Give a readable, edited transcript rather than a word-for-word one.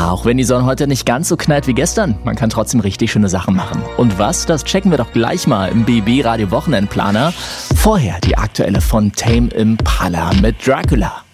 Ja, auch wenn die Sonne heute nicht ganz so knallt wie gestern, man kann trotzdem richtig schöne Sachen machen. Und was, das checken wir doch gleich mal im BB Radio Wochenendplaner. Vorher die aktuelle von Tame Impala mit Dracula.